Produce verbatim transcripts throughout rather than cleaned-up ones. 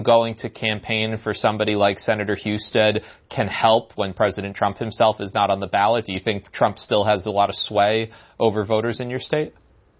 going to campaign for somebody like Senator Husted can help when President Trump himself is not on the ballot? Do you think Trump still has a lot of sway over voters in your state?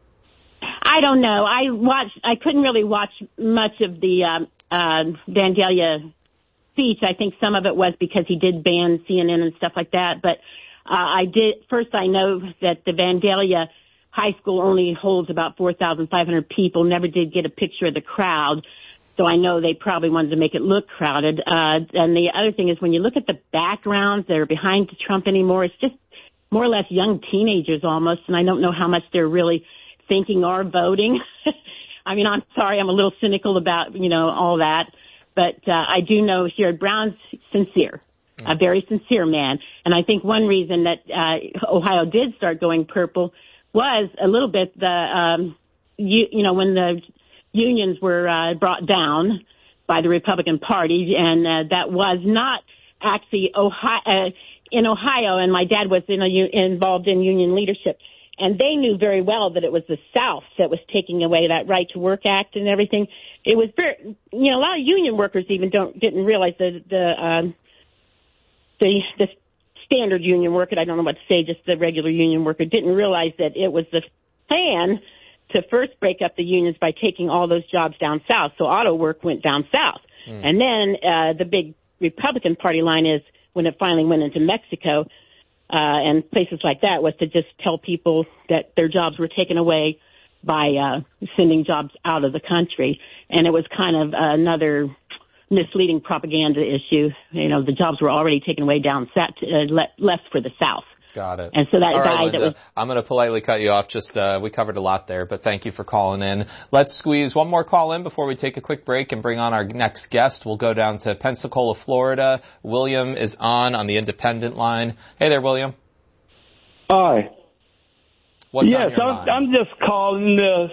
I don't know. I watched. I couldn't really watch much of the um, uh, Vandalia speech. I think some of it was because he did ban C N N and stuff like that. But uh, I did. First, I know that the Vandalia High School only holds about four thousand five hundred people. Never did get a picture of the crowd. So I know they probably wanted to make it look crowded. Uh, and the other thing is when you look at the backgrounds that are behind Trump anymore, it's just more or less young teenagers almost. And I don't know how much they're really thinking or voting. I mean, I'm sorry, I'm a little cynical about, you know, all that. But uh, I do know Sherrod Brown's sincere, mm. a very sincere man. And I think one reason that uh, Ohio did start going purple was a little bit the, um, you, you know, when the unions were uh, brought down by the Republican Party, and uh, that was not actually Ohio, uh, in Ohio, and my dad was in a, involved in union leadership, and they knew very well that it was the South that was taking away that Right to Work Act and everything. It was very, you know, a lot of union workers even don't didn't realize that the um, the the standard union worker, I don't know what to say, just the regular union worker, didn't realize that it was the plan to first break up the unions by taking all those jobs down south. So auto work went down south. Mm. And then uh, the big Republican Party line is when it finally went into Mexico uh, and places like that was to just tell people that their jobs were taken away by uh, sending jobs out of the country. And it was kind of another misleading propaganda issue. You know, the jobs were already taken away down south, uh, le- left for the South. Got it. And so that All guy right, Linda, that was. I'm going to politely cut you off. Just uh, we covered a lot there, but thank you for calling in. Let's squeeze one more call in before we take a quick break and bring on our next guest. We'll go down to Pensacola, Florida. William is on on the independent line. Hey there, William. Hi. What's yes, on your I'm, mind? I'm just calling the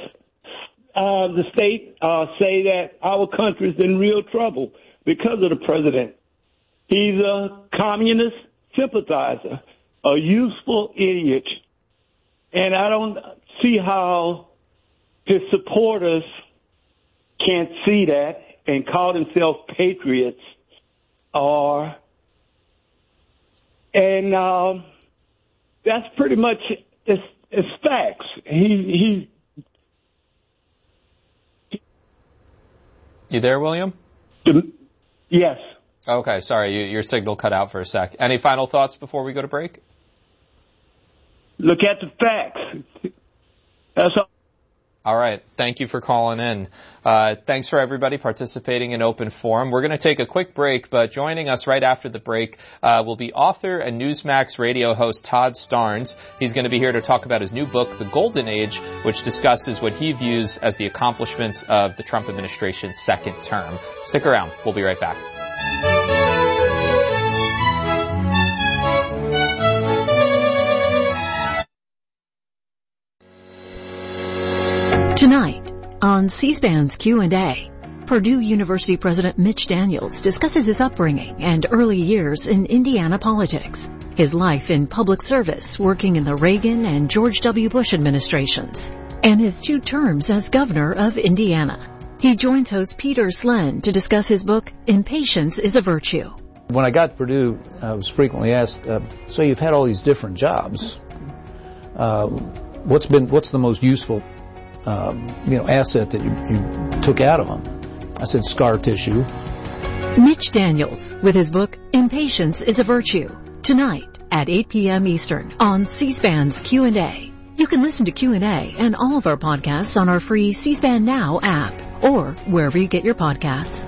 uh, the state uh, say that our country's in real trouble because of the president. He's a communist sympathizer. A useful idiot. And I don't see how his supporters can't see that and call themselves patriots. Or, and um, that's pretty much, it's, it's facts. He, he. You there, William? Yes. Okay, sorry, you, your signal cut out for a sec. Any final thoughts before we go to break? Look at the facts. That's all. All right. Thank you for calling in. Uh, thanks for everybody participating in Open Forum. We're going to take a quick break, but joining us right after the break uh, will be author and Newsmax radio host Todd Starnes. He's going to be here to talk about his new book, The Golden Age, which discusses what he views as the accomplishments of the Trump administration's second term. Stick around. We'll be right back. Tonight, on C-SPAN's Q and A, Purdue University President Mitch Daniels discusses his upbringing and early years in Indiana politics, his life in public service working in the Reagan and George W. Bush administrations, and his two terms as governor of Indiana. He joins host Peter Slen to discuss his book, Impatience is a Virtue. When I got to Purdue, I was frequently asked, uh, so you've had all these different jobs. Uh, what's been, what's the most useful Um, you know, asset that you, you took out of them? I said scar tissue. Mitch Daniels with his book, Impatience is a Virtue, tonight at eight p.m. Eastern on C-SPAN's Q and A. You can listen to Q and A and all of our podcasts on our free C-SPAN Now app or wherever you get your podcasts.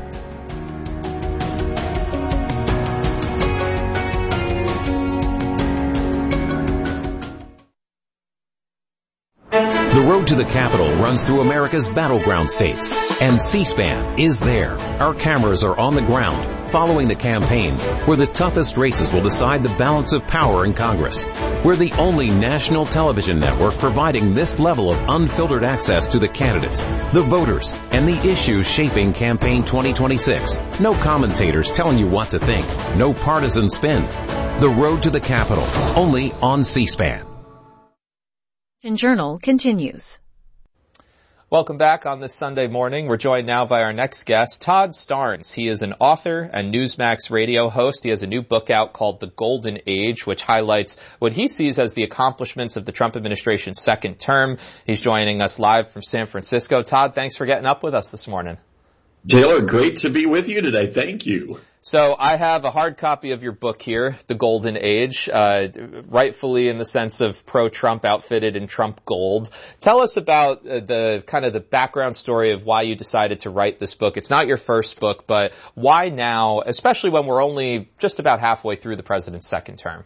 The road to the Capitol runs through America's battleground states, and C-SPAN is there. Our cameras are on the ground, following the campaigns, where the toughest races will decide the balance of power in Congress. We're the only national television network providing this level of unfiltered access to the candidates, the voters, and the issues shaping Campaign twenty twenty-six. No commentators telling you what to think. No partisan spin. The road to the Capitol, only on C-SPAN. Journal continues. Welcome back on this Sunday morning. We're joined now by our next guest, Todd Starnes. He is an author and Newsmax radio host. He has a new book out called The Golden Age, which highlights what he sees as the accomplishments of the Trump administration's second term. He's joining us live from San Francisco. Todd, thanks for getting up with us this morning. Taylor, great to be with you today. Thank you. So I have a hard copy of your book here, The Golden Age, uh, rightfully in the sense of pro-Trump, outfitted in Trump gold. Tell us about uh, the kind of the background story of why you decided to write this book. It's not your first book, but why now, especially when we're only just about halfway through the president's second term?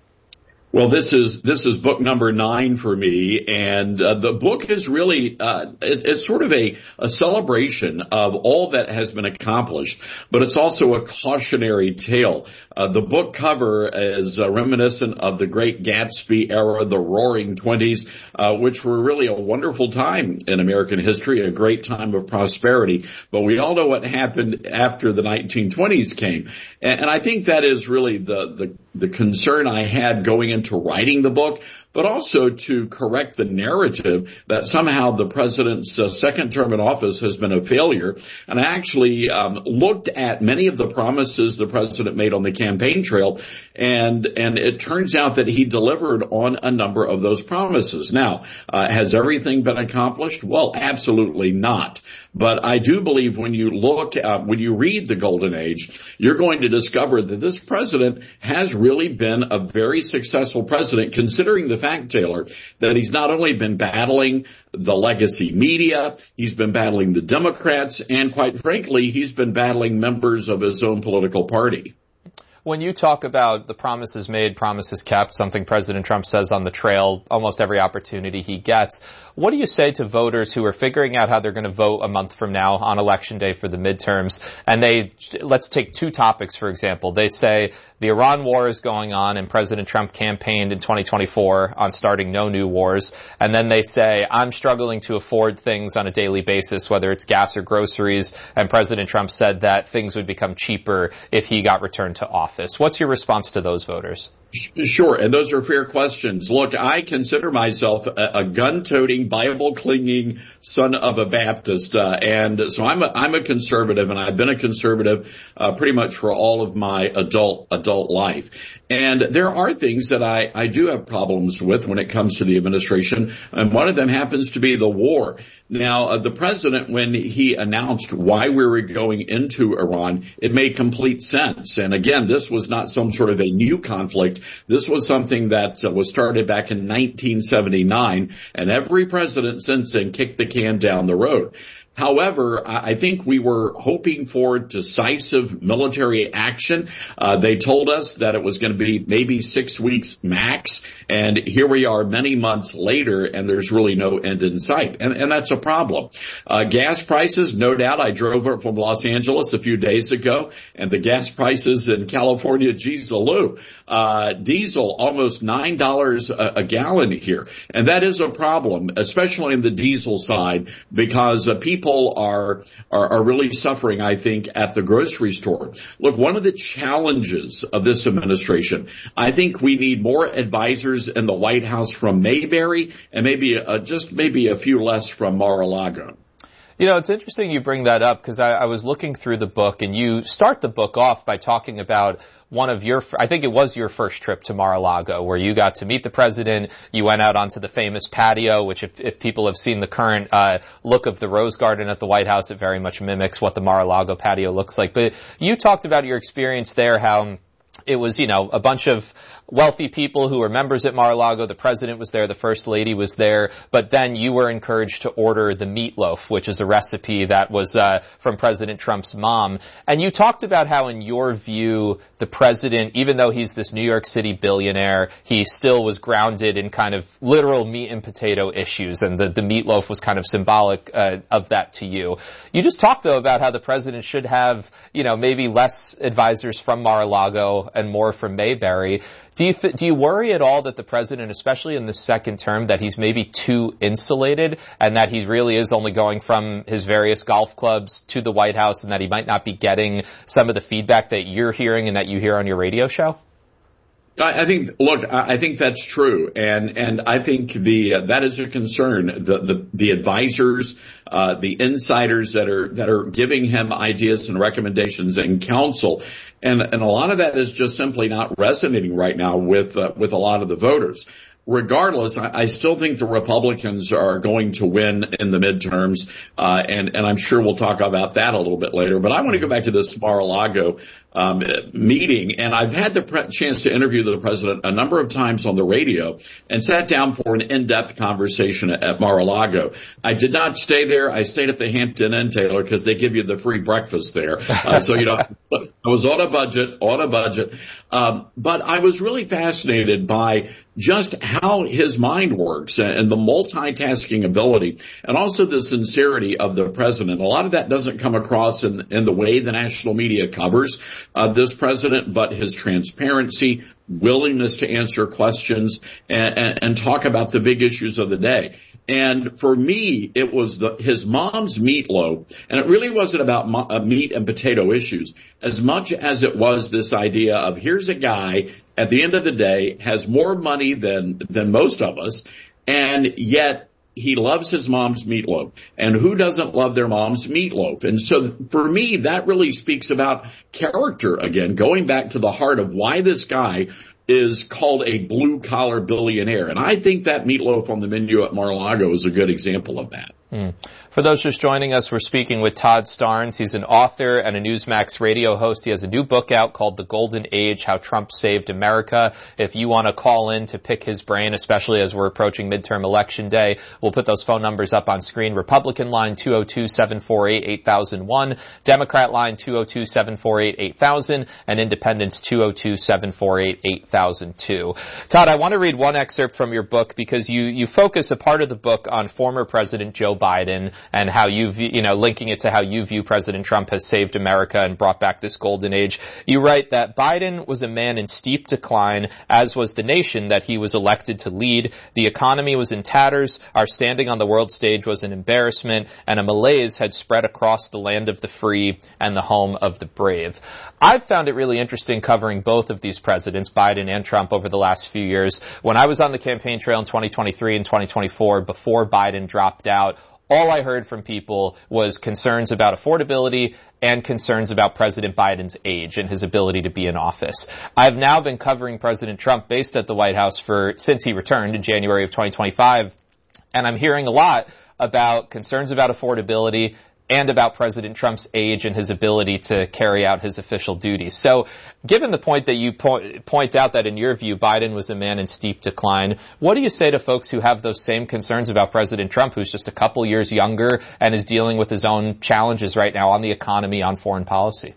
Well, this is this is book number nine for me, and uh, the book is really uh, it, it's sort of a, a celebration of all that has been accomplished, but it's also a cautionary tale. Uh, the book cover is uh, reminiscent of the Great Gatsby era, the Roaring Twenties, uh, which were really a wonderful time in American history, a great time of prosperity. But we all know what happened after the nineteen twenties came, and, and I think that is really the the, the concern I had going into to writing the book, but also to correct the narrative that somehow the president's uh, second term in office has been a failure. And I actually um, looked at many of the promises the president made on the campaign trail, and and it turns out that he delivered on a number of those promises. Now, uh, has everything been accomplished? Well, absolutely not. But I do believe when you look, uh, when you read The Golden Age, you're going to discover that this president has really been a very successful president, considering the fact, Taylor, that he's not only been battling the legacy media, he's been battling the Democrats, and quite frankly, he's been battling members of his own political party. When you talk about the promises made, promises kept, something President Trump says on the trail almost every opportunity he gets, what do you say to voters who are figuring out how they're going to vote a month from now on Election Day for the midterms? And they, let's take two topics, for example. They say the Iran war is going on and President Trump campaigned in twenty twenty-four on starting no new wars. And then they say, I'm struggling to afford things on a daily basis, whether it's gas or groceries. And President Trump said that things would become cheaper if he got returned to office. What's your response to those voters? Sure, and those are fair questions. Look, I consider myself a, a gun-toting, Bible-clinging son of a Baptist, uh, and so I'm a, I'm a conservative, and I've been a conservative uh, pretty much for all of my adult adult life. And there are things that I, I do have problems with when it comes to the administration, and one of them happens to be the war. Now, uh, the president, when he announced why we were going into Iran, it made complete sense. And again, this was not some sort of a new conflict. This was something that uh, was started back in nineteen seventy-nine, and every president since then kicked the can down the road. However, I think we were hoping for decisive military action. Uh, they told us that it was going to be maybe six weeks max, and here we are many months later, and there's really no end in sight, and, and that's a problem. Uh, gas prices, no doubt. I drove up from Los Angeles a few days ago, and the gas prices in California, geez, Lou, uh, diesel almost nine dollars a, a gallon here, and that is a problem, especially in the diesel side, because uh, people Are, are are really suffering, I think, at the grocery store. Look, one of the challenges of this administration, I think we need more advisors in the White House from Mayberry, and maybe uh, just maybe a few less from Mar-a-Lago. You know, it's interesting you bring that up, because I, I was looking through the book, and you start the book off by talking about one of your, I think it was your first trip to Mar-a-Lago, where you got to meet the president. You went out onto the famous patio, which if, if people have seen the current uh look of the Rose Garden at the White House, it very much mimics what the Mar-a-Lago patio looks like. But you talked about your experience there, how it was, you know, a bunch of wealthy people who were members at Mar-a-Lago. The president was there. The first lady was there. But then you were encouraged to order the meatloaf, which is a recipe that was uh from President Trump's mom. And you talked about how, in your view, the president, even though he's this New York City billionaire, he still was grounded in kind of literal meat and potato issues. And the, the meatloaf was kind of symbolic uh, of that to you. You just talked, though, about how the president should have, you know, maybe less advisors from Mar-a-Lago and more from Mayberry. Do you th- do you worry at all that the president, especially in the second term, that he's maybe too insulated, and that he really is only going from his various golf clubs to the White House, and that he might not be getting some of the feedback that you're hearing and that you hear on your radio show? I think, look, I think that's true, and and I think the uh, that is a concern. The the, the advisors, uh, the insiders that are that are giving him ideas and recommendations and counsel, and and a lot of that is just simply not resonating right now with uh, with a lot of the voters. Regardless, I, I still think the Republicans are going to win in the midterms, uh, and, and I'm sure we'll talk about that a little bit later. But I want to go back to this Mar-a-Lago um, meeting, and I've had the pre- chance to interview the president a number of times on the radio and sat down for an in-depth conversation at, at Mar-a-Lago. I did not stay there. I stayed at the Hampton Inn, Taylor, because they give you the free breakfast there. Uh, so, you know, I was on a budget, on a budget. Um, but I was really fascinated by just how his mind works and the multitasking ability and also the sincerity of the president. A lot of that doesn't come across in, in the way the national media covers uh, this president, but his transparency, willingness to answer questions and, and, and talk about the big issues of the day. And for me, it was the, his mom's meatloaf, and it really wasn't about mo- uh, meat and potato issues as much as it was this idea of here's a guy at the end of the day has more money than than most of us, and yet he loves his mom's meatloaf. And who doesn't love their mom's meatloaf? And so for me, that really speaks about character again, going back to the heart of why this guy is called a blue-collar billionaire. And I think that meatloaf on the menu at Mar-a-Lago is a good example of that. Mm. For those just joining us, we're speaking with Todd Starnes. He's an author and a Newsmax radio host. He has a new book out called The Golden Age, How Trump Saved America. If you want to call in to pick his brain, especially as we're approaching midterm election day, we'll put those phone numbers up on screen. Republican line two oh two, seven four eight, eight thousand one, Democrat line two oh two, seven four eight, eight thousand, and Independents two oh two, seven four eight, eight thousand two. Todd, I want to read one excerpt from your book because you, you focus a part of the book on former President Joe Biden and how you view, you know, linking it to how you view President Trump has saved America and brought back this golden age. You write that Biden was a man in steep decline, as was the nation that he was elected to lead. The economy was in tatters. Our standing on the world stage was an embarrassment, and a malaise had spread across the land of the free and the home of the brave. I've found it really interesting covering both of these presidents, Biden and Trump, over the last few years. When I was on the campaign trail in twenty twenty-three and twenty twenty-four, before Biden dropped out, all I heard from people was concerns about affordability and concerns about President Biden's age and his ability to be in office. I've now been covering President Trump based at the White House for since he returned in January of twenty twenty-five, and I'm hearing a lot about concerns about affordability and about President Trump's age and his ability to carry out his official duties. So given the point that you point, point out that in your view Biden was a man in steep decline, what do you say to folks who have those same concerns about President Trump, who's just a couple years younger and is dealing with his own challenges right now on the economy, on foreign policy?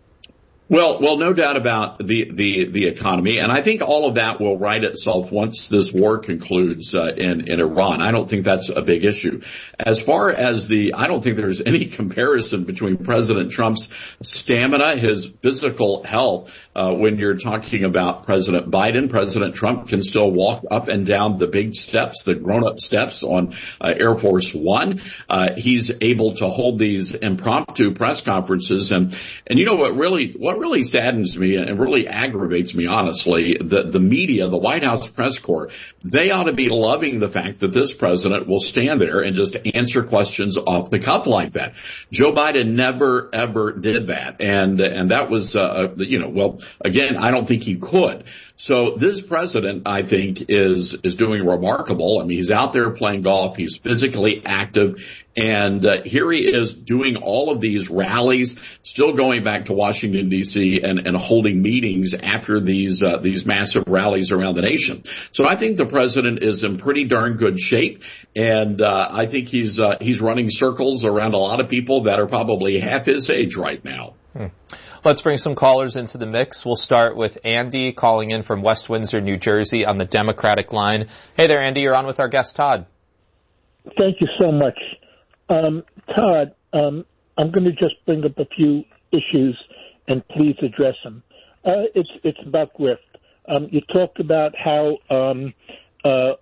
Well, well, no doubt about the, the, the economy. And I think all of that will right itself once this war concludes uh, in, in Iran. I don't think that's a big issue. As far as the, I don't think there's any comparison between President Trump's stamina, his physical health, uh, when you're talking about President Biden. President Trump can still walk up and down the big steps, the grown-up steps on uh, Air Force One. Uh, he's able to hold these impromptu press conferences. And, and you know what really, what really saddens me and really aggravates me, honestly, the, the media, the White House press corps, they ought to be loving the fact that this president will stand there and just answer questions off the cuff like that. Joe Biden never, ever did that. And, and that was, uh, you know, well, again, I don't think he could. So this president, I think, is, is doing remarkable. I mean, he's out there playing golf. He's physically active. And uh, here he is doing all of these rallies, still going back to Washington, D C and, and holding meetings after these uh, these massive rallies around the nation. So I think the president is in pretty darn good shape. And uh, I think he's uh, he's running circles around a lot of people that are probably half his age right now. Hmm. Let's bring some callers into the mix. We'll start with Andy calling in from West Windsor, New Jersey on the Democratic line. Hey there, Andy. You're on with our guest, Todd. Thank you so much. Um, Todd, um, I'm going to just bring up a few issues and please address them. Uh, it's it's about grift. Um, you talked about how um, uh,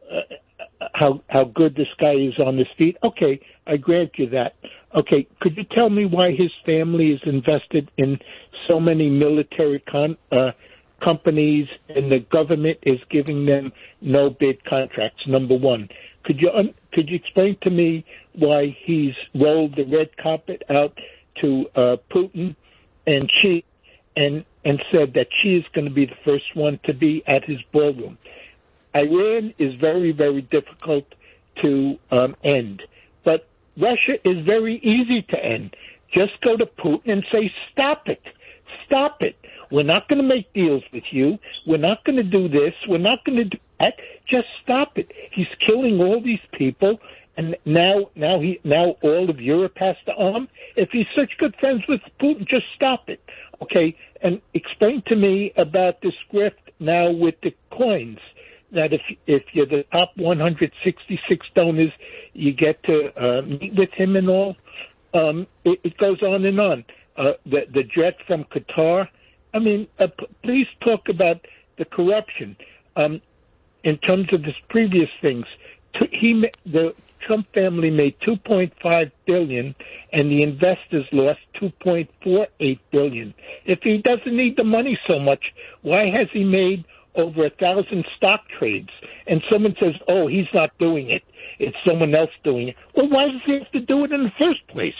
how how good this guy is on his feet. Okay, I grant you that. Okay, could you tell me why his family is invested in so many military con- uh, companies and the government is giving them no bid contracts, number one. Could you un- could you explain to me why he's rolled the red carpet out to uh, Putin and Xi and and said that Xi is going to be the first one to be at his ballroom? Iran is very, very difficult to um, end, but Russia is very easy to end. Just go to Putin and say, stop it, stop it. We're not going to make deals with you. We're not going to do this. We're not going to do that. Just stop it. He's killing all these people, and now, now he, now all of Europe has to arm. If he's such good friends with Putin, just stop it, okay? And explain to me about this grift now with the coins. That if if you're the top one hundred sixty-six donors, you get to uh, meet with him and all. Um, it, it goes on and on. Uh, the the jet from Qatar. I mean, uh, p- please talk about the corruption. Um, in terms of his previous things, to, he the Trump family made two point five billion dollars, and the investors lost two point four eight billion dollars. If he doesn't need the money so much, why has he made over a thousand stock trades? And someone says, oh, he's not doing it. It's someone else doing it. Well, why does he have to do it in the first place?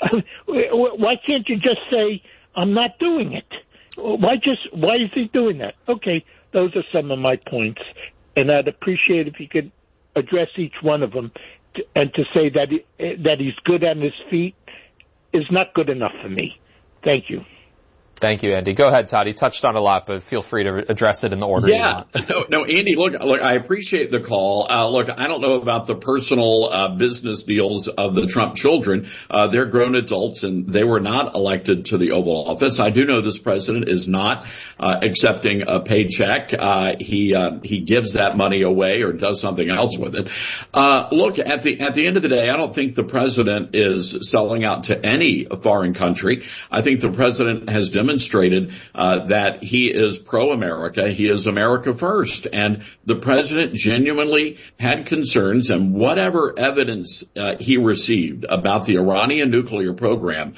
Why can't you just say, I'm not doing it? Why just, why is he doing that? Okay, those are some of my points. And I'd appreciate if you could address each one of them. To, and to say that he, that he's good on his feet is not good enough for me. Thank you. Thank you, Andy. Go ahead, Todd. He touched on a lot, but feel free to address it in the order yeah. you want. no, no, Andy, look, look, I appreciate the call. Uh, look, I don't know about the personal uh, business deals of the Trump children. Uh, they're grown adults, and they were not elected to the Oval Office. I do know this president is not uh, accepting a paycheck. Uh, he uh, he gives that money away or does something else with it. Uh, look, at the at the end of the day, I don't think the president is selling out to any foreign country. I think the president has demonstrated demonstrated uh, that he is pro-America. He is America first. And the president genuinely had concerns, and whatever evidence uh, he received about the Iranian nuclear program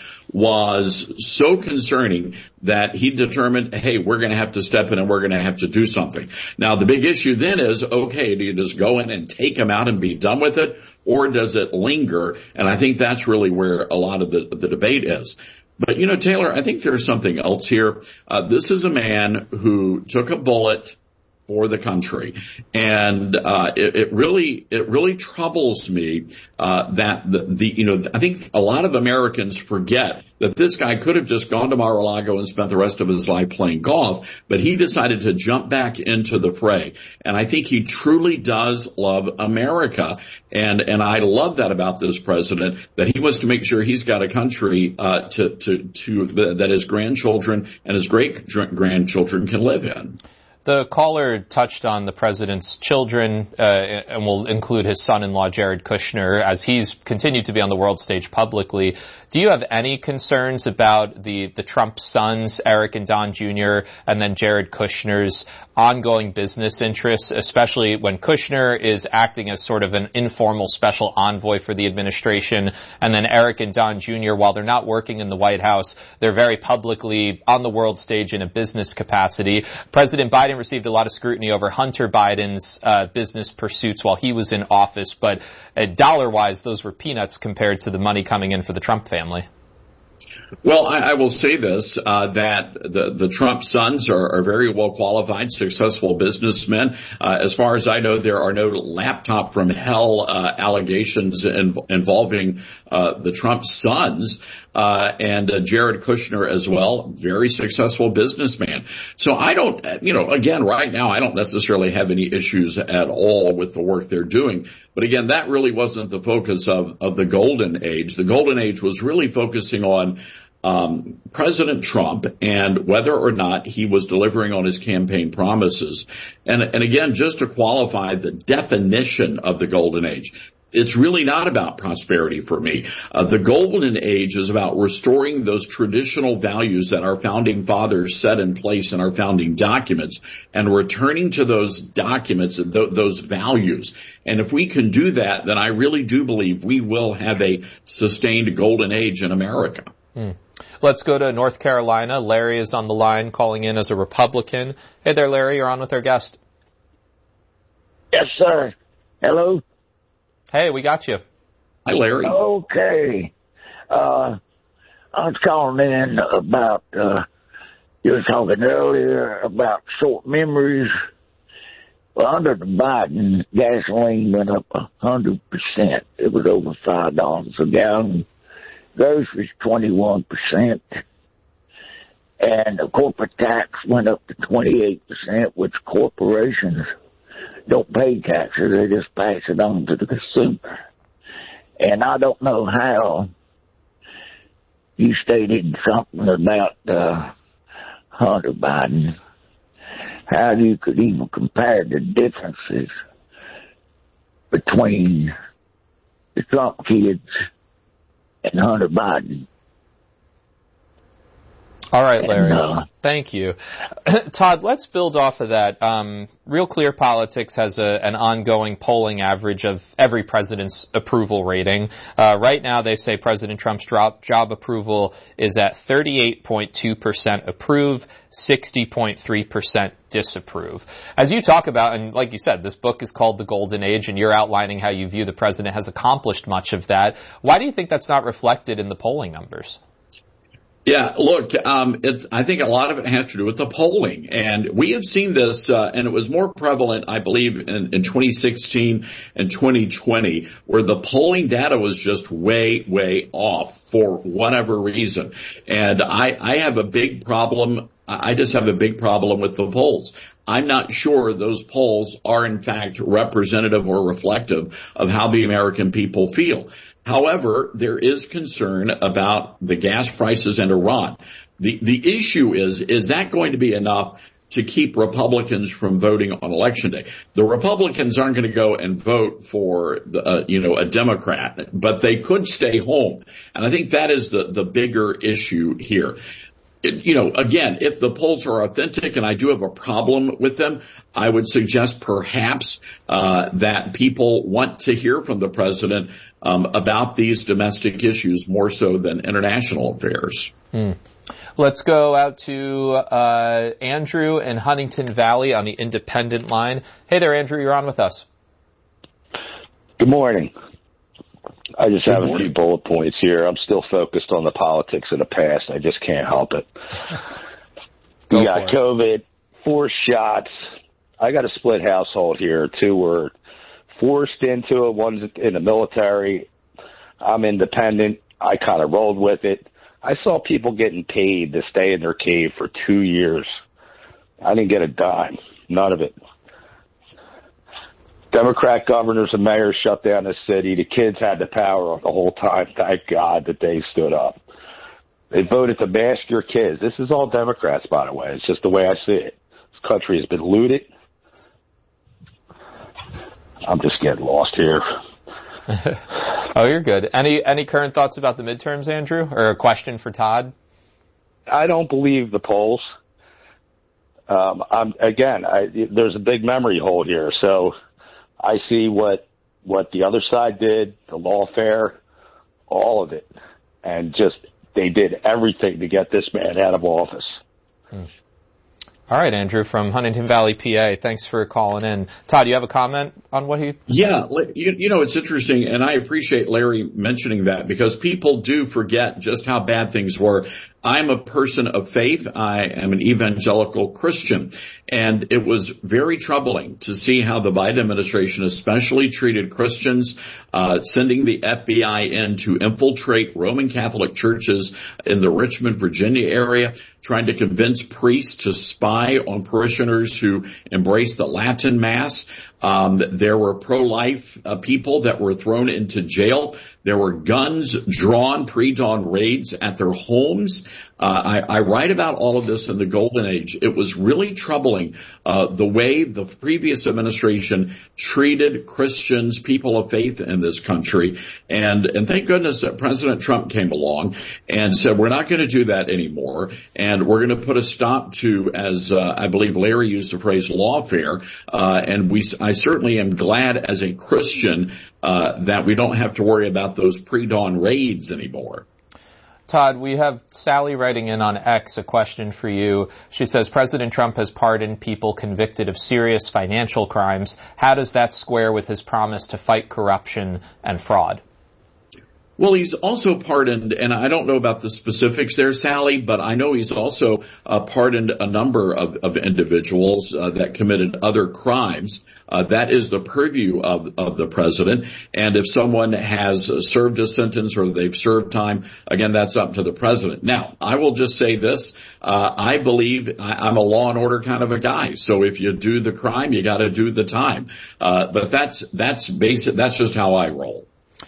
was so concerning that he determined, hey, we're going to have to step in and we're going to have to do something. Now, the big issue then is, okay, do you just go in and take him out and be done with it, or does it linger? And I think that's really where a lot of the, the debate is. But, you know, Taylor, I think there's something else here. Uh, this is a man who took a bullet for the country. And, uh, it, it really, it really troubles me, uh, that the, the, you know, I think a lot of Americans forget that this guy could have just gone to Mar-a-Lago and spent the rest of his life playing golf, but he decided to jump back into the fray. And I think he truly does love America. And, and I love that about this president, that he wants to make sure he's got a country, uh, to, to, to, that his grandchildren and his great grandchildren can live in. The caller touched on the president's children, uh, and will include his son-in-law, Jared Kushner, as he's continued to be on the world stage publicly. Do you have any concerns about the, the Trump sons, Eric and Don Junior, and then Jared Kushner's ongoing business interests, especially when Kushner is acting as sort of an informal special envoy for the administration, and then Eric and Don Junior, while they're not working in the White House, they're very publicly on the world stage in a business capacity. President Biden received a lot of scrutiny over Hunter Biden's uh, business pursuits while he was in office, but uh, dollar-wise, those were peanuts compared to the money coming in for the Trump family. Well, I, I will say this, uh, that the, the Trump sons are, are very well qualified, successful businessmen. Uh, as far as I know, there are no laptop from hell, uh, allegations in, involving, uh, the Trump sons, uh, and uh, Jared Kushner as well, very successful businessman. So I don't, you know, again, right now, I don't necessarily have any issues at all with the work they're doing. But again, that really wasn't the focus of, of the golden age. The golden age was really focusing on Um, President Trump and whether or not he was delivering on his campaign promises. And, and again, just to qualify the definition of the golden age, it's really not about prosperity for me. Uh, the golden age is about restoring those traditional values that our founding fathers set in place in our founding documents and returning to those documents and th- those values. And if we can do that, then I really do believe we will have a sustained golden age in America. Hmm. Let's go to North Carolina. Larry is on the line calling in as a Republican. Hey there, Larry. You're on with our guest. Yes, sir. Hello? Hey, we got you. Hi, Larry. Okay. Uh, I was calling in about, uh, you were talking earlier about short memories. Well, under the Biden, gasoline went up a hundred percent. It was over five dollars a gallon. Groceries twenty-one percent. And the corporate tax went up to twenty-eight percent, which corporations don't pay taxes. They just pass it on to the consumer. And I don't know how you stated something about uh, Hunter Biden, how you could even compare the differences between the Trump kids and Hunter Biden. All right, Larry. And, uh, Thank you. Todd, let's build off of that. Um, Real Clear Politics has a, an ongoing polling average of every president's approval rating. Uh, right now, they say President Trump's job, job approval is at thirty-eight point two percent approve, sixty point three percent disapprove. As you talk about, and like you said, this book is called The Golden Age, and you're outlining how you view the president has accomplished much of that. Why do you think that's not reflected in the polling numbers? Yeah, look, um, it's, I think a lot of it has to do with the polling. And we have seen this, uh, and it was more prevalent, I believe, in, in twenty sixteen and twenty twenty, where the polling data was just way, way off for whatever reason. And I, I have a big problem. I just have a big problem with the polls. I'm not sure those polls are, in fact, representative or reflective of how the American people feel. However, there is concern about the gas prices and Iran. The, the issue is, is that going to be enough to keep Republicans from voting on Election Day? The Republicans aren't going to go and vote for, uh, you know, a Democrat, but they could stay home. And I think that is the, the bigger issue here. It, you know, again, if the polls are authentic, and I do have a problem with them, I would suggest perhaps uh that people want to hear from the president um about these domestic issues more so than international affairs. Hmm. Let's go out to uh Andrew in Huntington Valley on the Independent line. Hey there, Andrew. You're on with us. Good morning. I just have a few bullet points here. I'm still focused on the politics of the past. I just can't help it. Go you got COVID, four shots. I got a split household here. Two were forced into it. One's in the military. I'm independent. I kind of rolled with it. I saw people getting paid to stay in their cave for two years. I didn't get a dime. None of it. Democrat governors and mayors shut down the city. The kids had the power the whole time. Thank God that they stood up. They voted to mask your kids. This is all Democrats, by the way. It's just the way I see it. This country has been looted. I'm just getting lost here. Oh, you're good. Any any current thoughts about the midterms, Andrew? Or a question for Todd? I don't believe the polls. Um, I'm, again, I, there's a big memory hole here. So I see what what the other side did, the lawfare, all of it, and just they did everything to get this man out of office. Hmm. All right, Andrew from Huntington Valley, P A. Thanks for calling in. Todd, do you have a comment on what he? Yeah, you, you know, it's interesting, and I appreciate Larry mentioning that because people do forget just how bad things were. I'm a person of faith. I am an evangelical Christian, and it was very troubling to see how the Biden administration especially treated Christians, uh, sending the F B I in to infiltrate Roman Catholic churches in the Richmond, Virginia area, trying to convince priests to spy on parishioners who embrace the Latin Mass. Um, there were pro-life uh, people that were thrown into jail. There were guns drawn, pre-dawn raids at their homes. Uh, I, I write about all of this in The Golden Age. It was really troubling, uh, the way the previous administration treated Christians, people of faith in this country. And, and thank goodness that President Trump came along and said, we're not going to do that anymore. And we're going to put a stop to, as, uh, I believe Larry used the phrase lawfare. Uh, and we, I certainly am glad as a Christian, uh, that we don't have to worry about those pre-dawn raids anymore. Todd, we have Sally writing in on X a question for you. She says, President Trump has pardoned people convicted of serious financial crimes. How does that square with his promise to fight corruption and fraud? Well, he's also pardoned, and I don't know about the specifics there, Sally, but I know he's also uh, pardoned a number of, of individuals uh, that committed other crimes. Uh, that is the purview of, of the president. And if someone has uh, served a sentence or they've served time, again, that's up to the president. Now, I will just say this. Uh, I believe I, I'm a law and order kind of a guy. So if you do the crime, you got to do the time. Uh, but that's, that's basic. That's just how I roll.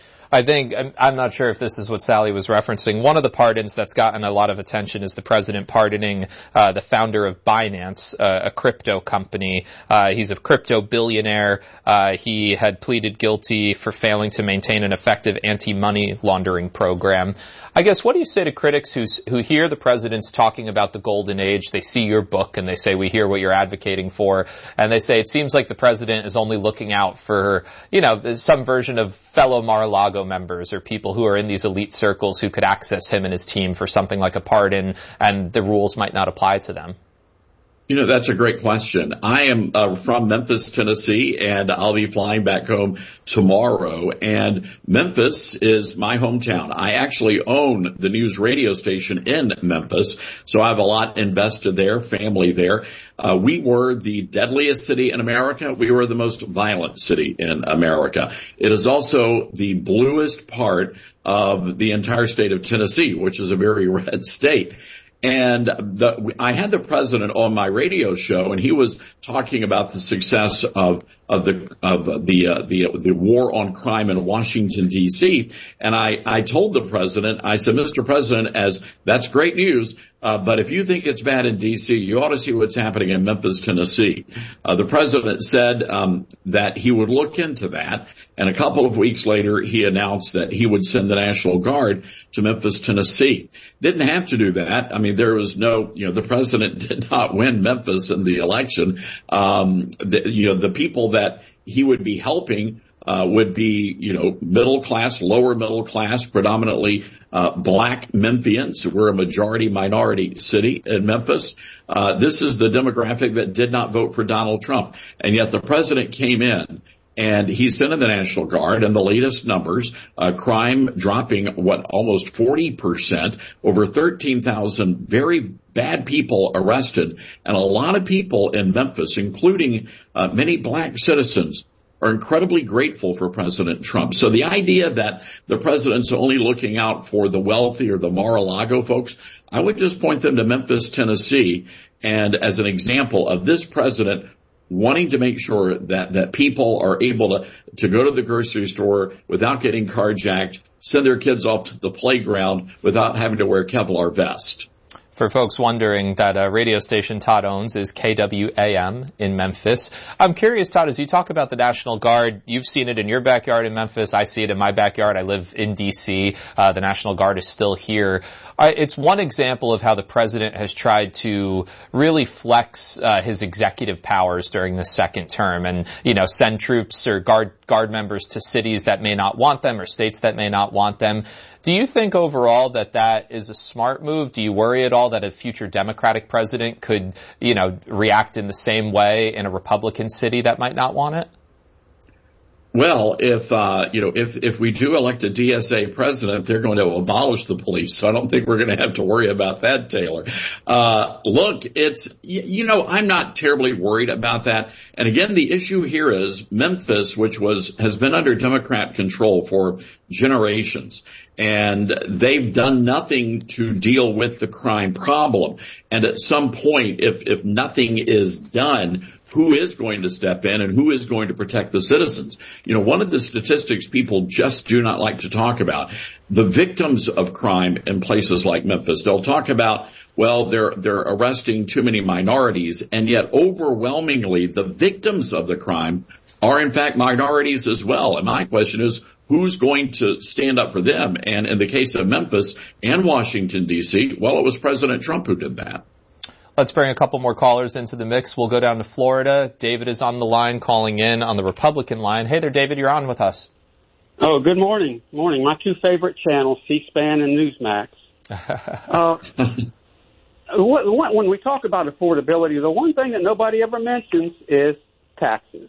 I think, I'm not sure if this is what Sally was referencing. One of the pardons that's gotten a lot of attention is the president pardoning uh, the founder of Binance, uh, a crypto company. Uh, he's a crypto billionaire. Uh, he had pleaded guilty for failing to maintain an effective anti-money laundering program. I guess, what do you say to critics who, who hear the president's talking about the golden age? They see your book and they say, we hear what you're advocating for. And they say, it seems like the president is only looking out for, you know, some version of fellow Mar-a-Lago members or people who are in these elite circles who could access him and his team for something like a pardon, and the rules might not apply to them. You know, that's a great question. I am uh, from Memphis, Tennessee, and I'll be flying back home tomorrow. And Memphis is my hometown. I actually own the news radio station in Memphis, so I have a lot invested there, family there. Uh, we were the deadliest city in America. We were the most violent city in America. It is also the bluest part of the entire state of Tennessee, which is a very red state. And the, I had the president on my radio show, and he was talking about the success of of the of the uh, the the war on crime in Washington D C. And I I told the president, I said, Mister President, as that's great news, uh, but if you think it's bad in D C, you ought to see what's happening in Memphis, Tennessee. Uh, the president said um, that he would look into that, and a couple of weeks later, he announced that he would send the National Guard to Memphis, Tennessee. Didn't have to do that. I mean, there was no, you know, the president did not win Memphis in the election. Um, the, you know, the people that he would be helping uh, would be, you know, middle class, lower middle class, predominantly uh, black Memphians. We're a majority minority city in Memphis. Uh, this is the demographic that did not vote for Donald Trump. And yet the president came in and he sent in the National Guard, and the latest numbers, uh, crime dropping, what, almost forty percent, over thirteen thousand very bad people arrested, and a lot of people in Memphis, including uh, many black citizens, are incredibly grateful for President Trump. So the idea that the president's only looking out for the wealthy or the Mar-a-Lago folks, I would just point them to Memphis, Tennessee, and as an example of this president wanting to make sure that, that people are able to, to go to the grocery store without getting carjacked, send their kids off to the playground without having to wear a Kevlar vest. For folks wondering, that uh, radio station Todd owns is K W A M in Memphis. I'm curious, Todd, as you talk about the National Guard, you've seen it in your backyard in Memphis. I see it in my backyard. I live in D C. Uh, the National Guard is still here. Uh, it's one example of how the president has tried to really flex uh, his executive powers during the second term and, you know, send troops or guard guard members to cities that may not want them or states that may not want them. Do you think overall that that is a smart move? Do you worry at all that a future Democratic president could, you know, react in the same way in a Republican city that might not want it? Well, if, uh, you know, if, if we do elect a D S A president, they're going to abolish the police. So I don't think we're going to have to worry about that, Taylor. Uh, look, it's, you know, I'm not terribly worried about that. And again, the issue here is Memphis, which was, has been under Democrat control for generations. And they've done nothing to deal with the crime problem. And at some point, if, if nothing is done, who is going to step in and who is going to protect the citizens? You know, one of the statistics people just do not like to talk about, the victims of crime in places like Memphis. They'll talk about, well, they're, they're arresting too many minorities, and yet overwhelmingly the victims of the crime are in fact minorities as well. And my question is, who's going to stand up for them? And in the case of Memphis and Washington, D C, well, it was President Trump who did that. Let's bring a couple more callers into the mix. We'll go down to Florida. David is on the line, calling in on the Republican line. Hey there, David, you're on with us. Oh, good morning. Morning. My two favorite channels, C-SPAN and Newsmax. uh, when we talk about affordability, the one thing that nobody ever mentions is taxes.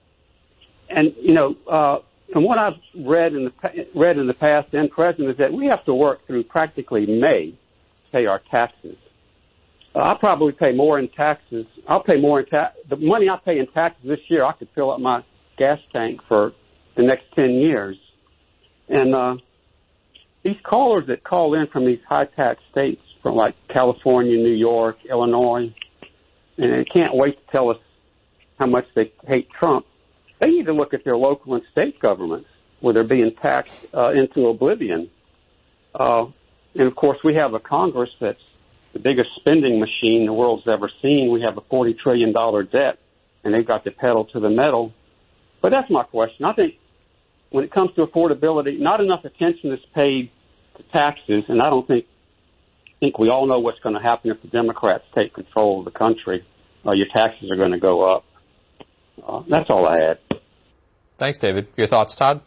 And, you know, uh, from what I've read in the read in the past and present is that we have to work through practically May to pay our taxes. Uh, I'll probably pay more in taxes. I'll pay more in tax. The money I pay in taxes this year, I could fill up my gas tank for the next ten years. And uh, these callers that call in from these high tax states, from like California, New York, Illinois, and they can't wait to tell us how much they hate Trump. They need to look at their local and state governments where they're being taxed uh, into oblivion. Uh, and, of course, we have a Congress that's the biggest spending machine the world's ever seen. We have a forty trillion dollars debt, and they've got the pedal to the metal. But that's my question. I think when it comes to affordability, not enough attention is paid to taxes, and I don't think I think we all know what's going to happen if the Democrats take control of the country. Uh, your taxes are going to go up. Uh, that's all I had. Thanks, David. Your thoughts, Todd?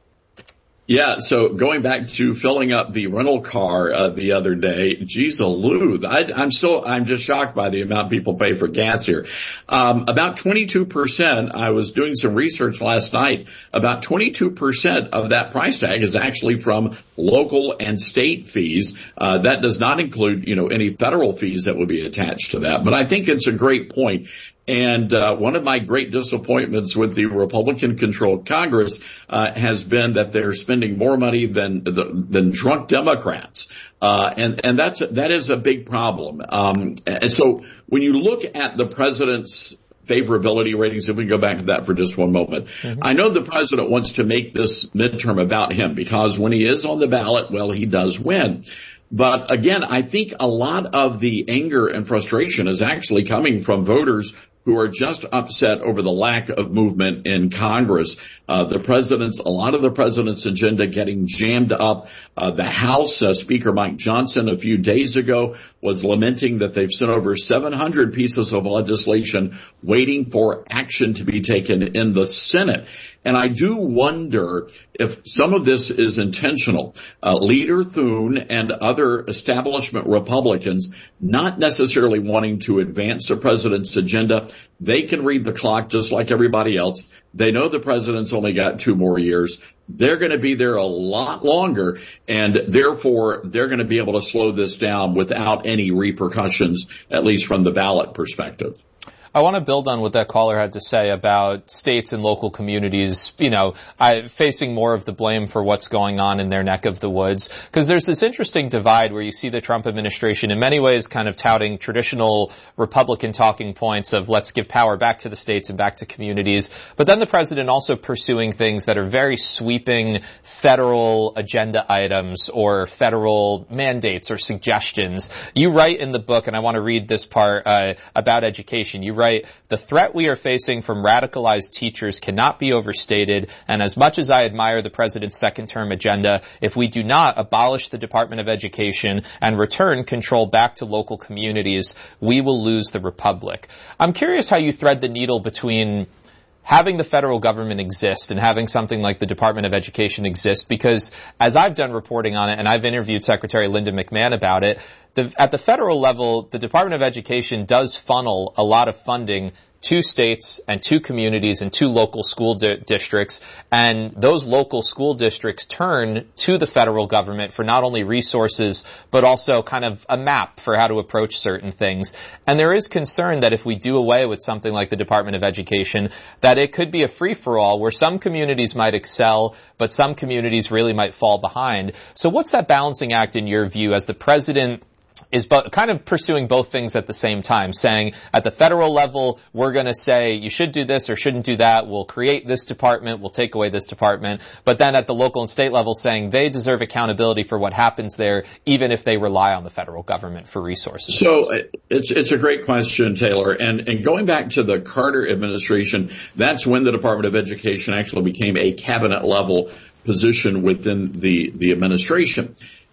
Yeah, so going back to filling up the rental car uh, the other day, geez, aloo, I, I'm so I'm just shocked by the amount people pay for gas here. Um, about twenty-two percent. I was doing some research last night. About twenty-two percent of that price tag is actually from local and state fees. Uh, that does not include, you know, any federal fees that would be attached to that. But I think it's a great point. And uh, one of my great disappointments with the Republican-controlled Congress uh, has been that they're spending more money than than drunk Democrats, uh, and and that's that is a big problem. Um, and so when you look at the president's favorability ratings, if we go back to that for just one moment, mm-hmm. I know the president wants to make this midterm about him because when he is on the ballot, well, he does win. But again, I think a lot of the anger and frustration is actually coming from voters who are just upset over the lack of movement in Congress. Uh, the president's, a lot of the president's agenda getting jammed up. Uh, the House, uh, Speaker Mike Johnson a few days ago was lamenting that they've sent over seven hundred pieces of legislation waiting for action to be taken in the Senate. And I do wonder if some of this is intentional. Uh, Leader Thune and other establishment Republicans not necessarily wanting to advance the president's agenda. They can read the clock just like everybody else. They know the president's only got two more years. They're going to be there a lot longer, and therefore they're going to be able to slow this down without any repercussions, at least from the ballot perspective. I want to build on what that caller had to say about states and local communities, you know, I, facing more of the blame for what's going on in their neck of the woods. Because there's this interesting divide where you see the Trump administration in many ways kind of touting traditional Republican talking points of let's give power back to the states and back to communities. But then the president also pursuing things that are very sweeping federal agenda items or federal mandates or suggestions. You write in the book, and I want to read this part uh, about education, you write, Right. The threat we are facing from radicalized teachers cannot be overstated, and as much as I admire the president's second-term agenda, if we do not abolish the Department of Education and return control back to local communities, we will lose the republic. I'm curious how you thread the needle between having the federal government exist and having something like the Department of Education exist, because as I've done reporting on it, and I've interviewed Secretary Linda McMahon about it, the, at the federal level, the Department of Education does funnel a lot of funding to states and to communities and to local school di- districts, and those local school districts turn to the federal government for not only resources, but also kind of a map for how to approach certain things. And there is concern that if we do away with something like the Department of Education, that it could be a free-for-all where some communities might excel, but some communities really might fall behind. So what's that balancing act in your view as the president is bo- kind of pursuing both things at the same time, saying at the federal level, we're going to say you should do this or shouldn't do that, we'll create this department, we'll take away this department, but then at the local and state level saying they deserve accountability for what happens there, even if they rely on the federal government for resources. So it's it's a great question, Taylor, and, and going back to the Carter administration, that's when the Department of Education actually became a cabinet level position within the, the administration.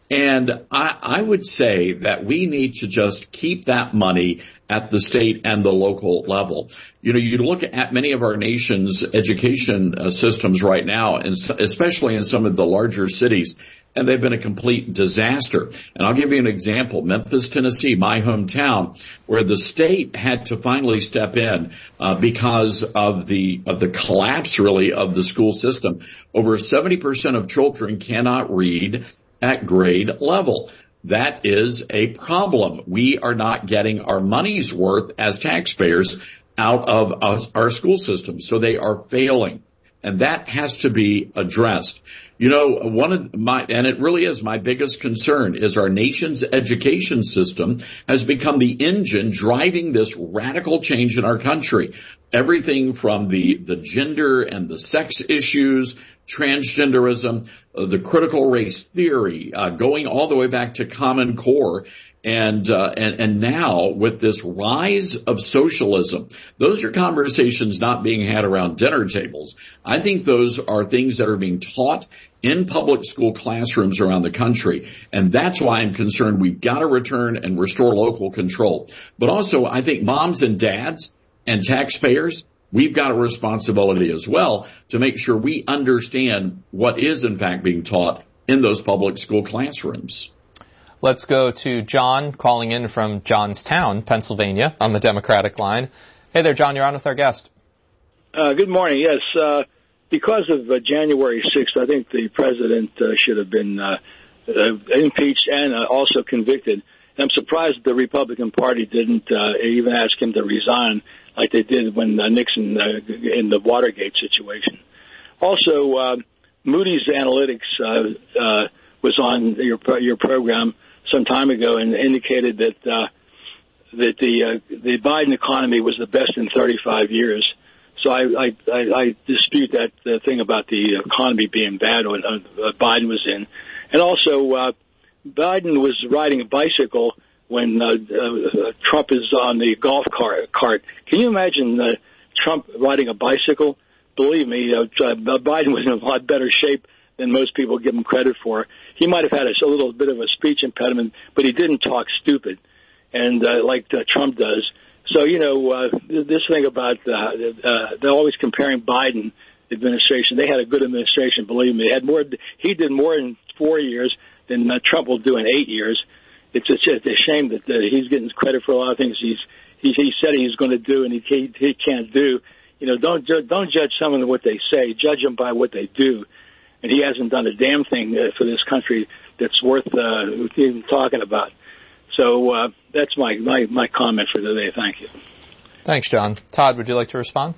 And I, I would say that we need to just keep that money at the state and the local level. You know, you look at many of our nation's education uh, systems right now, and especially in some of the larger cities, and they've been a complete disaster. And I'll give you an example. Memphis, Tennessee, my hometown, where the state had to finally step in uh, because of the of the collapse, really, of the school system. Over seventy percent of children cannot read at grade level. That is a problem. We are not getting our money's worth as taxpayers out of us, our school system. So they are failing. And that has to be addressed. You know, one of my, and it really is my biggest concern, is our nation's education system has become the engine driving this radical change in our country. Everything from the, the gender and the sex issues, transgenderism, uh, the critical race theory, uh, going all the way back to Common Core. And, uh, and, and now with this rise of socialism, those are conversations not being had around dinner tables. I think those are things that are being taught in public school classrooms around the country. And that's why I'm concerned we've got to return and restore local control. But also, I think moms and dads and taxpayers, we've got a responsibility as well to make sure we understand what is in fact being taught in those public school classrooms. Let's go to John calling in from Johnstown, Pennsylvania, on the Democratic line. Hey there, John. You're on with our guest. Uh, good morning. Yes, uh, because of uh, January sixth, I think the president uh, should have been uh, uh, impeached and uh, also convicted. And I'm surprised the Republican Party didn't uh, even ask him to resign like they did when uh, Nixon uh, in the Watergate situation. Also, uh, Moody's Analytics uh, uh, was on your your program some time ago and indicated that uh, that the uh, the Biden economy was the best in thirty-five years. So I I, I, I dispute that uh, thing about the economy being bad when uh, Biden was in. And also, uh, Biden was riding a bicycle when uh, uh, Trump is on the golf cart. cart. Can you imagine uh, Trump riding a bicycle? Believe me, uh, Biden was in a lot better shape than most people give him credit for. He might have had a, a little bit of a speech impediment, but he didn't talk stupid, and uh, like uh, Trump does. So, you know, uh, this thing about uh, uh, they're always comparing Biden administration. They had a good administration, believe me. They had more. He did more in four years than uh, Trump will do in eight years. It's just a shame that uh, he's getting credit for a lot of things he's he, he said he's going to do and he he, he can't do. You know, don't ju- don't judge someone what they say. Judge them by what they do. And he hasn't done a damn thing uh, for this country that's worth uh, even talking about. So uh, that's my, my, my comment for today. Thank you. Thanks, John. Todd, would you like to respond?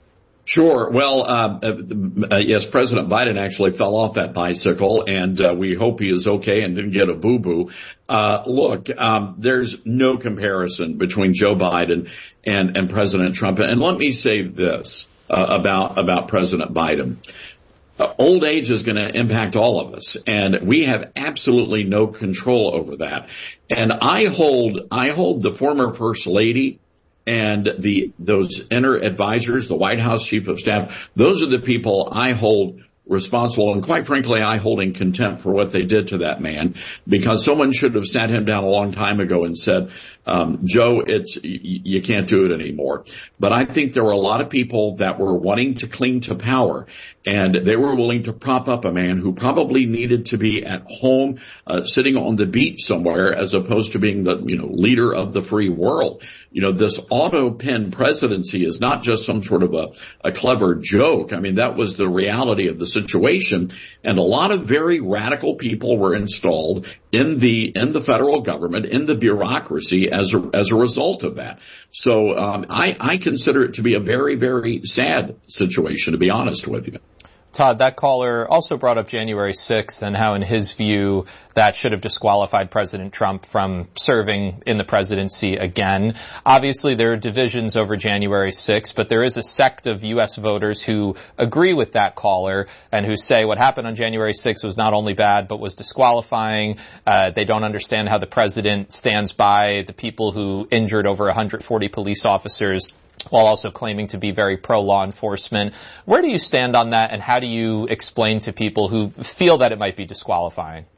Sure. Well, uh, uh, yes, President Biden actually fell off that bicycle, and uh, we hope he is okay and didn't get a boo-boo. Uh, look, um, there's no comparison between Joe Biden and, and President Trump. And let me say this uh, about about President Biden. Uh, old age is going to impact all of us, and we have absolutely no control over that. And I hold, I hold the former First Lady and the, those inner advisors, the White House Chief of Staff, those are the people I hold responsible, and quite frankly, I hold in contempt for what they did to that man, because someone should have sat him down a long time ago and said, um, Joe, it's, y- you can't do it anymore. But I think there were a lot of people that were wanting to cling to power, and they were willing to prop up a man who probably needed to be at home, uh, sitting on the beach somewhere, as opposed to being the, you know, leader of the free world. You know, this auto pen presidency is not just some sort of a, a clever joke. I mean, that was the reality of the situation. And a lot of very radical people were installed in the, in the federal government, in the bureaucracy as a, as a result of that. So, um, I, I consider it to be a very, very sad situation, to be honest with you. Todd, that caller also brought up January sixth and how, in his view, that should have disqualified President Trump from serving in the presidency again. Obviously, there are divisions over January sixth, but there is a sect of U S voters who agree with that caller and who say what happened on January sixth was not only bad, but was disqualifying. Uh, they don't understand how the president stands by the people who injured over one hundred forty police officers, while also claiming to be very pro-law enforcement. Where do you stand on that, and how do you explain to people who feel that it might be disqualifying?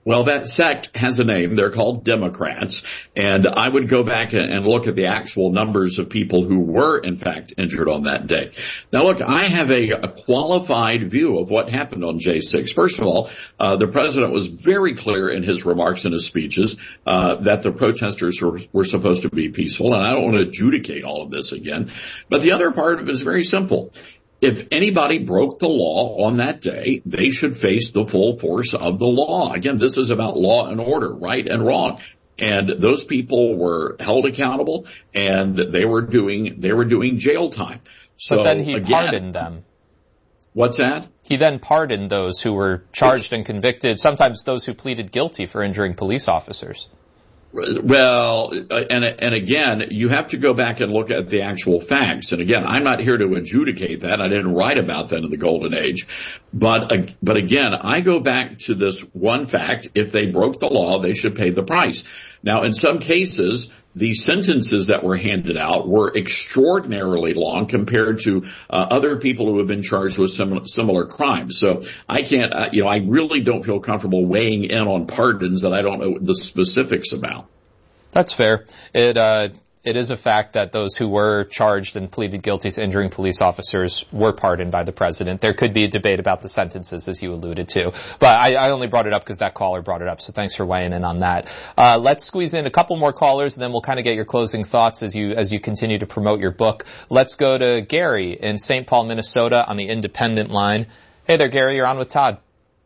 Well, that sect has a name. They're called Democrats. And I would go back and look at the actual numbers of people who were, in fact, injured on that day. Now, look, I have a, a qualified view of what happened on J six. First of all, uh, the president was very clear in his remarks and his speeches uh, that the protesters were, were supposed to be peaceful. And I don't want to adjudicate all of this again. But the other part of it is very simple. If anybody broke the law on that day, they should face the full force of the law. Again, this is about law and order, right and wrong. And those people were held accountable, and they were doing they were doing jail time. So but then he again, pardoned them. What's that? He then pardoned those who were charged and convicted, sometimes those who pleaded guilty for injuring police officers. Well, and and again, you have to go back and look at the actual facts. And again, I'm not here to adjudicate that. I didn't write about that in the Golden Age. But but again, I go back to this one fact. If they broke the law, they should pay the price. Now, in some cases, the sentences that were handed out were extraordinarily long compared to uh, other people who have been charged with similar, similar crimes. So I can't, uh, you know, I really don't feel comfortable weighing in on pardons that I don't know the specifics about. That's fair. It, uh, it is a fact that those who were charged and pleaded guilty to injuring police officers were pardoned by the president. There could be a debate about the sentences, as you alluded to. But I, I only brought it up because that caller brought it up, so thanks for weighing in on that. Uh, let's squeeze in a couple more callers, and then we'll kind of get your closing thoughts as you as you continue to promote your book. Let's go to Gary in Saint Paul, Minnesota on the Independent line. Hey there, Gary. You're on with Todd.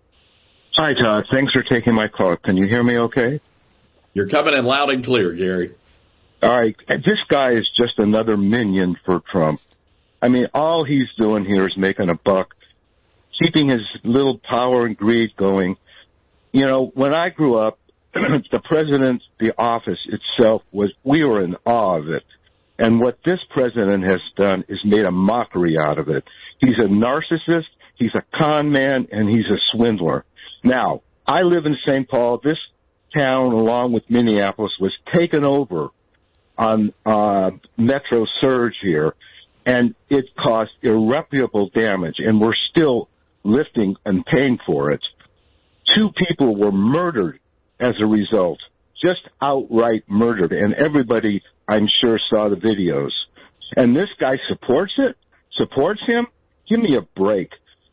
Hi, Todd. Thanks for taking my call. Can you hear me okay? You're coming in loud and clear, Gary. All right. This guy is just another minion for Trump. I mean, all he's doing here is making a buck, keeping his little power and greed going. You know, when I grew up, the president, the office itself was, we were in awe of it. And what this president has done is made a mockery out of it. He's a narcissist, he's a con man, and he's a swindler. Now, I live in Saint Paul. This town, along with Minneapolis, was taken over on uh Metro Surge here, and it caused irreparable damage, and we're still lifting and paying for it. Two people were murdered as a result, just outright murdered, and everybody, I'm sure, saw the videos. And this guy supports it? Supports him? Give me a break.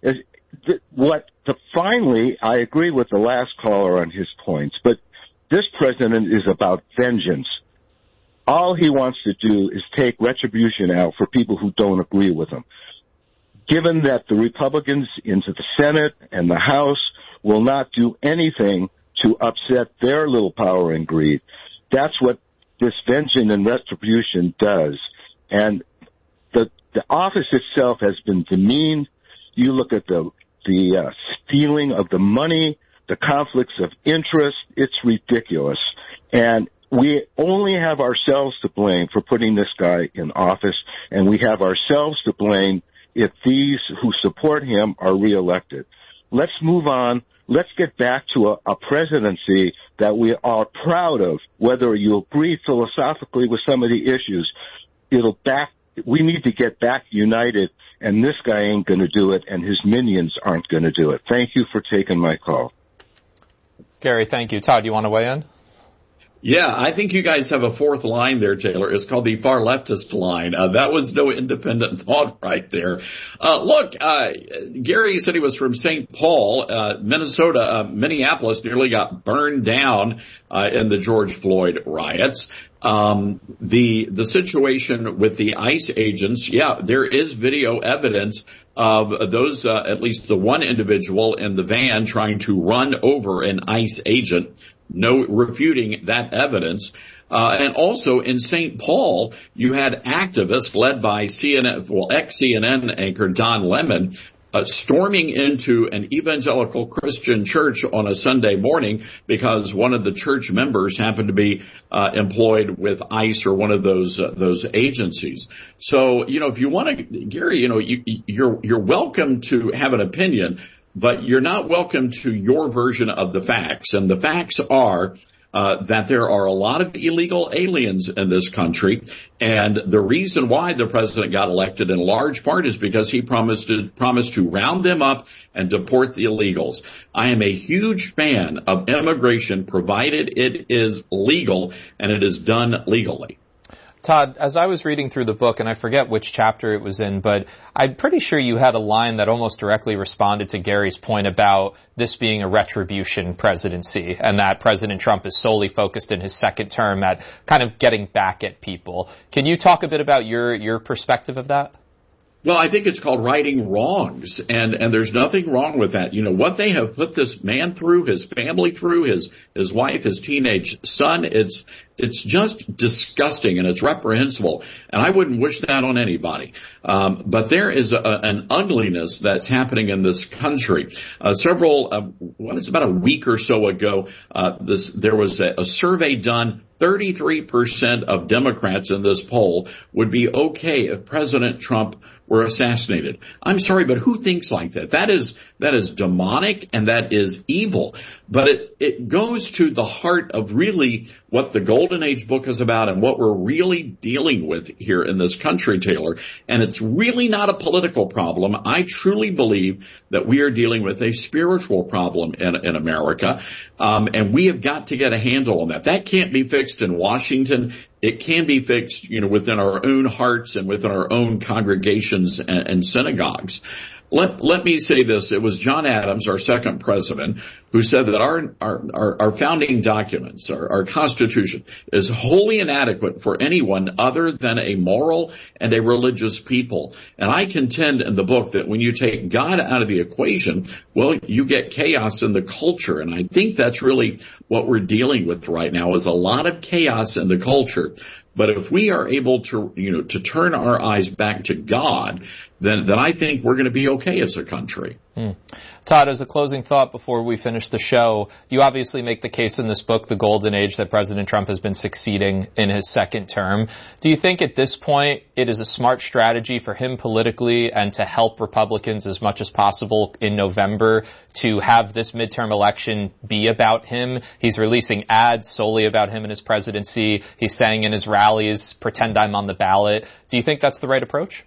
What, the, finally, I agree with the last caller on his points, but this president is about vengeance. All he wants to do is take retribution out for people who don't agree with him. Given that the Republicans into the Senate and the House will not do anything to upset their little power and greed, that's what this vengeance and retribution does. And the the office itself has been demeaned. You look at the the uh, stealing of the money, the conflicts of interest, it's ridiculous. And we only have ourselves to blame for putting this guy in office, and we have ourselves to blame if these who support him are reelected. Let's move on. Let's get back to a, a presidency that we are proud of, whether you agree philosophically with some of the issues. It'll back, we need to get back united, and this guy ain't going to do it, and his minions aren't going to do it. Thank you for taking my call. Gary, thank you. Todd, you want to weigh in? Yeah, I think you guys have a fourth line there, Taylor. It's called the far leftist line. Uh, that was no independent thought right there. Uh, look, uh, Gary said he was from Saint Paul, uh, Minnesota. Uh, Minneapolis nearly got burned down, uh, in the George Floyd riots. Um, the, the situation with the ICE agents, yeah, there is video evidence of those, uh, at least the one individual in the van trying to run over an ICE agent. No refuting that evidence. Uh, and also in Saint Paul, you had activists led by C N N, well, ex-C N N anchor Don Lemon, uh, storming into an evangelical Christian church on a Sunday morning because one of the church members happened to be, uh, employed with ICE or one of those, uh, those agencies. So, you know, if you want to, Gary, you know, you, you're, you're welcome to have an opinion, but you're not welcome to your version of the facts. And the facts are uh, that there are a lot of illegal aliens in this country. And the reason why the president got elected in large part is because he promised to, promised to round them up and deport the illegals. I am a huge fan of immigration, provided it is legal and it is done legally. Todd, as I was reading through the book, and I forget which chapter it was in, but I'm pretty sure you had a line that almost directly responded to Gary's point about this being a retribution presidency and that President Trump is solely focused in his second term at kind of getting back at people. Can you talk a bit about your, your perspective of that? Well, I think it's called righting wrongs, and, and there's nothing wrong with that. You know, what they have put this man through, his family through, his, his wife, his teenage son, it's, it's just disgusting and it's reprehensible. And I wouldn't wish that on anybody. Um, but there is a, an ugliness that's happening in this country. Uh, several, uh, what is about a week or so ago, uh, this, there was a, a survey done. thirty-three percent of Democrats in this poll would be okay if President Trump were assassinated. I'm sorry, but who thinks like that? That is, that is demonic and that is evil. But it, it goes to the heart of really what the Golden Age book is about and what we're really dealing with here in this country, Taylor. And it's really not a political problem. I truly believe that we are dealing with a spiritual problem in, in America. Um, and we have got to get a handle on that. That can't be fixed in Washington. It can be fixed, you know, within our own hearts and within our own congregations and, and synagogues. Let, let me say this. It was John Adams, our second president, who said that our, our, our, our founding documents, our, our Constitution, is wholly inadequate for anyone other than a moral and a religious people. And I contend in the book that when you take God out of the equation, well, you get chaos in the culture. And I think that's really what we're dealing with right now, is a lot of chaos in the culture. But if we are able to, you know, to turn our eyes back to God, then, then I think we're going to be okay as a country. Hmm. Todd, as a closing thought before we finish the show, you obviously make the case in this book, The Golden Age, that President Trump has been succeeding in his second term. Do you think at this point it is a smart strategy for him politically and to help Republicans as much as possible in November to have this midterm election be about him? He's releasing ads solely about him and his presidency. He's saying in his rallies, pretend I'm on the ballot. Do you think that's the right approach?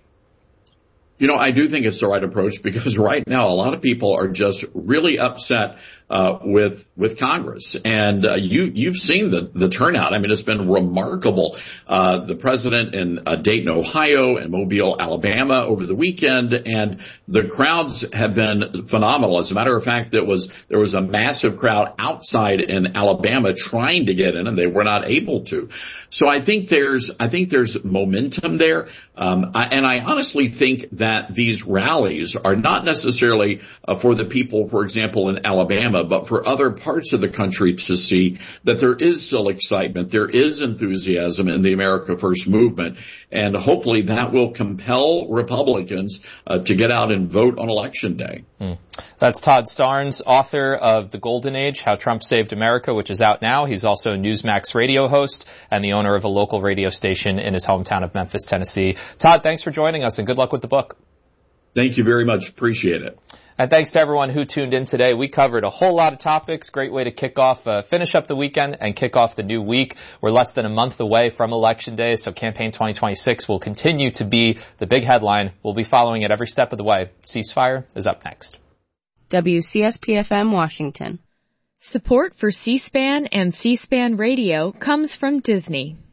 You know, I do think it's the right approach, because right now a lot of people are just really upset uh with with Congress. And uh, you you've seen the the turnout. I mean, it's been remarkable. Uh the president in uh, Dayton, Ohio, and Mobile, Alabama over the weekend, and the crowds have been phenomenal. As a matter of fact, it was there was a massive crowd outside in Alabama trying to get in, and they were not able to. So I think there's I think there's momentum there. Um I, and I honestly think that these rallies are not necessarily uh, for the people, for example, in Alabama, but for other parts of the country to see that there is still excitement, there is enthusiasm in the America First movement, and hopefully that will compel Republicans uh, to get out and vote on Election Day. Hmm. That's Todd Starnes, author of The Golden Age, How Trump Saved America, which is out now. He's also a Newsmax radio host and the owner of a local radio station in his hometown of Memphis, Tennessee. Todd, thanks for joining us, and good luck with the book. Thank you very much. Appreciate it. And thanks to everyone who tuned in today. We covered a whole lot of topics. Great way to kick off, uh, finish up the weekend and kick off the new week. We're less than a month away from Election Day, so Campaign twenty twenty-six will continue to be the big headline. We'll be following it every step of the way. Ceasefire is up next. W C S P F M Washington. Support for C-SPAN and C-SPAN Radio comes from Disney.